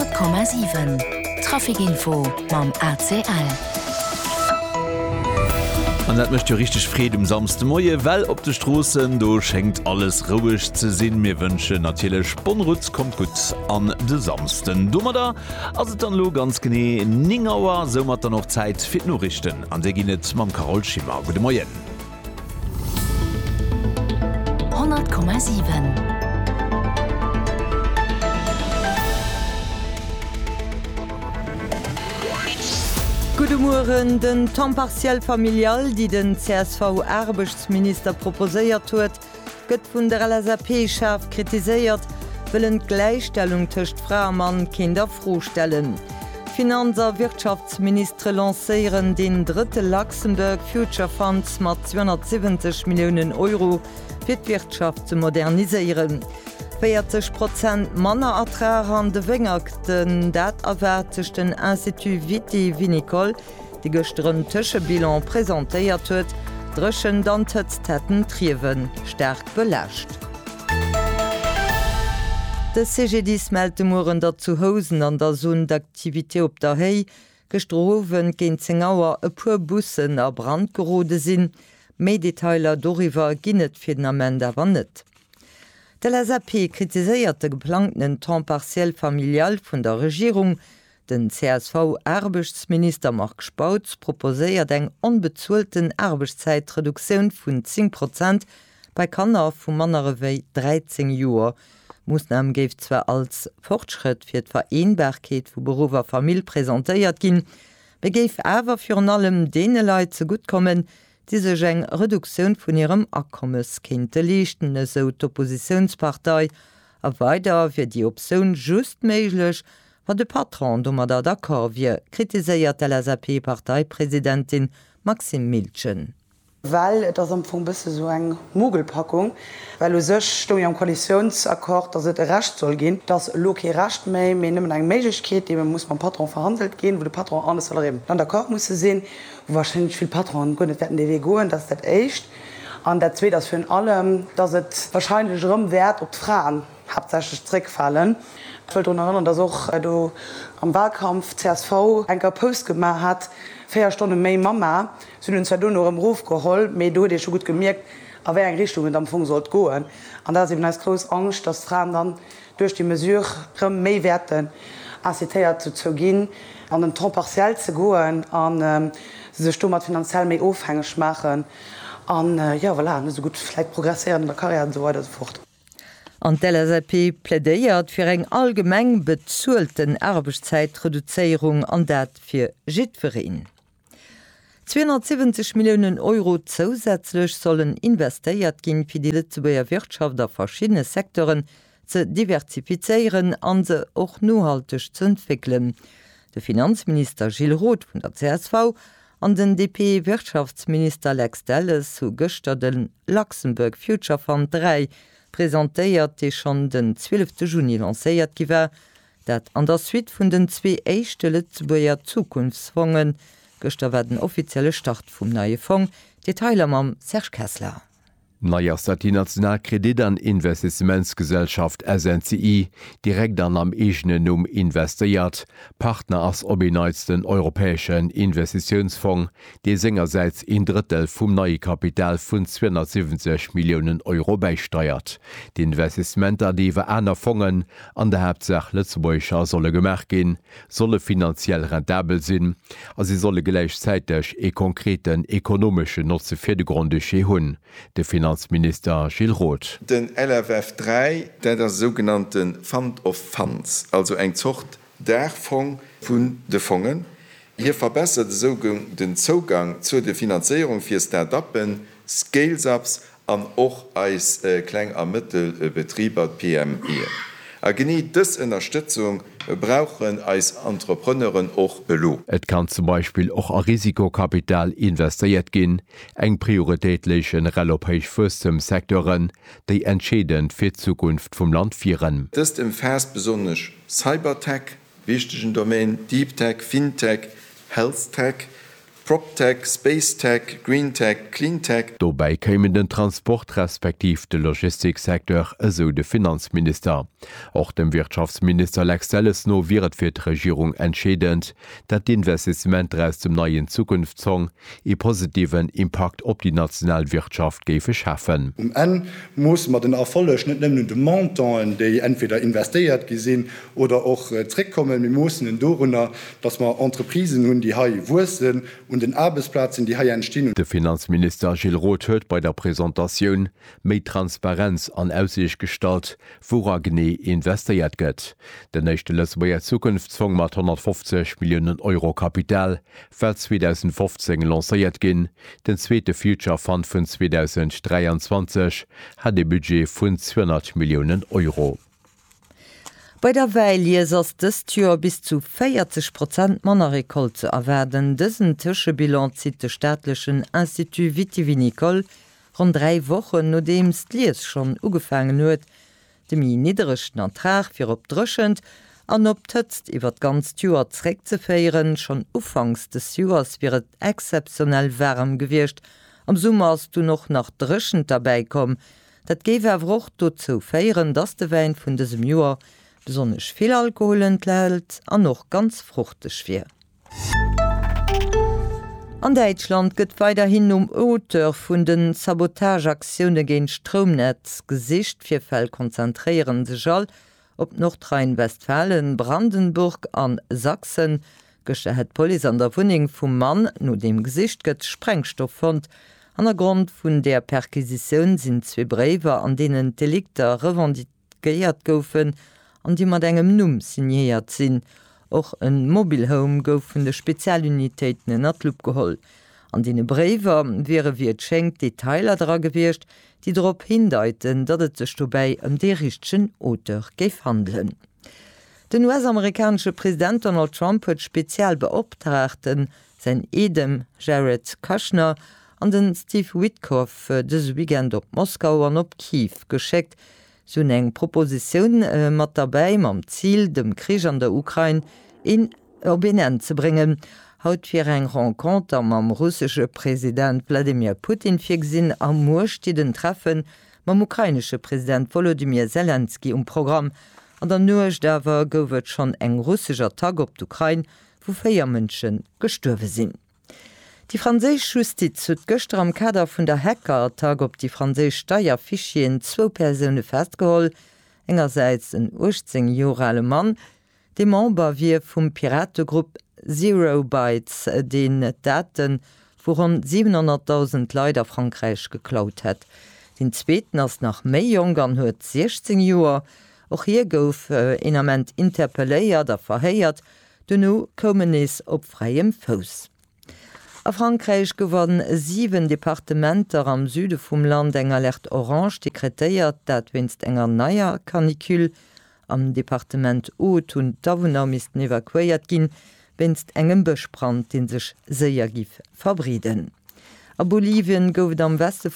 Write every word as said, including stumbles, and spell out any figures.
hundert Komma sieben Trafikinfo mam A C L. Und dat möchte richtig Fried um samste Moje, weil op de Strossen do schenkt alles ruhig ze sinn. Mir wünsche natürlich Bonrutz kommt gut an de samsten. Dummer da, also dann lo ganz gene Ningauer, so mat dann noch Zeit fit nur richten. An der ginet mam Carol Schimmer. Gute Morgen. hundert Komma sieben Gute Morgen, den temps partiel familial, die den C S V-Arbeitsminister proposéiert huet, gëtt vun der L S A P-Chef kritiséiert, willen Gleichstellung tëcht Frau Mann Kinder frohstellen. Finanzer Wirtschaftsminister lancéieren den dritte Luxemburg Future Funds mat zweihundertsiebzig Millionen Euro fir d'Wirtschaft zu moderniseieren. vierzig Prozent Manner Ertrag an de Wingakten, dat erwärtech den Institut Vitivinicole, die gestern Tëschebilan präsentéiert huet, dreschen dann d'Hëtztätten Triewen sterk belächt. De C G D meldte Moren dat zu Hosen an der Zone d'Aktivité op der Hei, gestrowen géint Zingauer e puer Bussen a Brand gerode sinn, méi Detailer doriwer ginnet fir den Amend awannet. De L S A P kritiséiert de geplanten temps partiel familial vun der Regierung. Den C S V-Arbeitsminister Mark Spautz proposéiert eng onbezuelten Arbeitszeitreduktion vun zehn Prozent bei Kanner vum Mannere wéi dreizehn Joer. Mussnam géif zwar als Fortschritt fir d'Vereinbarkeet vu Beruf a Famill präsentéiert ginn, begéif awer fir an allem dee Leiit ze gut kommen, die sech eng Reduktion vun ihrem Akkommes kente lechten, eso d'Oppositionspartei, a weiter fir die Option just méiglech, wat de Patron dommer da d'accord wie kritiséiert L S A P-Parteipräsidentin Maxim Milchen. Weil das am Anfang bisse so eng Mogelpackung, weil du sech sto am Koalitionsakkord, dass het recht soll gehen, dass Loki racht méi mé nimmen eng Meigkeet, de muss man Patron verhandelt gehen, wo de Patron alles soll reden. Dann der Kor muss sehen, wo wahrscheinlich viel Patron gonnet werden de goen, dass dat echt. An der zwe das für allem, dass het wahrscheinlich rum wert op Frauen hauptsächlich Trick fallen. Ich wollte erinnern, dass auch äh, du am Wahlkampf C S V ein Post gemacht hat, vier Stunden méi Mama sind uns du noch im Ruf geholt, méi du dir schon gut gemerkt, a wer eng Richtung am Funk sollt goen. An da eben als groß Angst, dass Frauen dann durch die mesure méi werden assitéiert zu zu gehen, an den temps partiel zu goen, an ähm, se Stummer finanziell méi aufhängig machen, an äh, ja voilà, so gut vielleicht progressieren in der Karriere und so weiter so fort. An d L S A P plädéiert fir eng allgemeng bezuelten Arbeitszeitreduzéierung an dat fir Jidverein. zweihundertsiebzig Millionen Euro zusätzlich sollen investéiert ginn fir die Lützeburger Wirtschaft der verschiedene Sektoren ze diversifizeieren an se och nohalteg zu entwickeln. De Finanzminister Gilles Roth vun der C S V an den D P-Wirtschaftsminister Lex Delles zu Göster den Luxemburg Future Fund drei präsentéiert de schon den zwölften Juni lacéiert giwer, dat an der Suite vun den zwee éichte Lützeburger Zukunftsfongen Göster werden offizielle Start vum neue Fonds, Detailer mam Serge Kessler. Naiers dat die Nationalkredit an Investimentsgesellschaft S N C I direkt an am egene Numm investiert, Partner ass obineits den Europäischen Investitionsfonds, de sengerseits in Drittel vum neue Kapital vun zweihundertsiebzig Millionen Euro beisteuert. Die Investimenter diewe aner Fongen an der Hauptsach Lützeburger solle gemerk gin, solle finanziell rentabel sinn, as sie solle gleichzeitig e konkreten ekonomische Nutze fir de Grunde hunn. De Finanzminister Gilles Roth. Den L F F drei, der der sogenannten Fund of Funds, also eng Zucht der Fonds vun de Fongen. Hier verbessert so den Zugang zu der Finanzierung für Start-upen, Scale-ups an auch als äh, Klein- und Mittelbetrieber P M E. Er geniet dis Unterstützung brauchen als Entrepreneuren auch belo. Et kann zum Beispiel auch a Risikokapital investiert gin, eng prioritätlichen relopéich fustem Sektoren, die entscheidend fir Zukunft vom Land vieren. Das ist im Vers besonders Cybertech, wichtigen Domain, Deep Tech, Fintech, Health Tech, PropTech, Spacetech, Greentech, Cleantech. Dobei kämen den Transport respektiv de Logistiksektor eso de Finanzminister. Auch dem Wirtschaftsminister Lex Celesno wiret fir d' Regierung entschädend, dat d'Investissement aus dem neuen Zukunftszong e positiven Impact op die Nationalwirtschaft géfe schaffen. Um en muss man den Erfolleg net nemmen de Montan, déi entweder investiert gesinn oder auch äh, trickkommen, wir mussssen den Donner, dass man Entreprisen hun die Hai wursen und den Arbeitsplatz in die Hai entstehen. De Finanzminister Gilles Roth huet bei der Präsentatiun méi Transparenz an Aussicht stalt, wora gené investiert gëtt. Den nächste Lëtzbauer Zukunftsfonds mat hundertfünfzig Millionen Euro Kapital fir zwanzig fünfzehn lanciert ginn. Den zweete Future Fund vun zwanzig dreiundzwanzig hat de Budget vun zweihundert Millionen Euro. Bei der Weilies ass dës Joer bis zu vierzig Prozent Mannerrekol ze erwerden, dëssen Tëschebilan zit de staatlichen Institut Vitivinicole rund drei Wochen no deems d'Lies schon ugefangen huet, dem i niederechten Antrag fir op drëschend an op tëtzt iwwer ganz Joer zräck ze féieren, schon ufangs des Joers wiret exceptionell wärm gewircht, am Summer ass du noch nach drëschend dabei kom, dat géwer woch dozo féieren, dats de Wein vun desem Joer besonnech viel Alkohol enthält an noch ganz fruchtech fir. An Deitschland gëtt weiterhin um Oter vun den Sabotageaktiune géint Stromnetz gesicht fir Fäll konzentriieren sech all op Nordrhein-Westfalen, Brandenburg an Sachsen gëchte het Poli an der Wuning vum Mann no dem Gesicht gëtt Sprengstoff fand. An der Grund vun der Perquisitionun sinn zwe Brewer an denen Delikter revendikiert goufen, an die mat engem Numm signéiert sinn. Och en Mobilhome gouf vun de Spezialunitéiten en Atlup geholl. An dene Brewer wäre wie et schenkt Detailer dra gewircht, die drop hindeiten, dat et sech dobäi em derichtschen Oter géif handeln. Den U S-amerikanische Präsident Donald Trump huet spezial beoptrachten sein Edem Jared Kushner an den Steve Witkoff des Weekend op Moskau an op Kiew gescheckt, so eng Proposition äh, mat dabei mam Ziel dem Krieg an der Ukraine in Obenen zu bringen. Haut fir eng Rencontre am russische Präsident Wladimir Putin fir gesinn am Murstiden treffen mam ukrainische Präsident Volodymyr Zelensky um Programm. An der Nuech dawer gouft schon eng russischer Tag op d'Ukraine, wo féier Mënschen gestuerwe sinn. Die Franzésch Justiz huet gëster am Kader vun der Hackertag op die Franzésch Steierfichien zwo Persoune festgeholl, engerseits en achtzehn Jahre Mann, de Member wie vum Pirategrupp Zero Bytes den Daten wo rund siebenhunderttausend Leute Frankreich geklaut hat. Den zweiten ass nach méi Jongern huet sechzehn Joer, och hier gouf äh, enament interpelléiert der verhéiert, denno kommen es op freiem Fos. A Frankreich geworden sieben Departementer am Süde vum Land eng Alert Orange dekretéiert, dat winst enger naier Kanikül am Departement O hun Dawunner misisten evakuiert ginn, winst engem Bechbrand den sech séier gif verbriden. A Bolivien goufet am Weste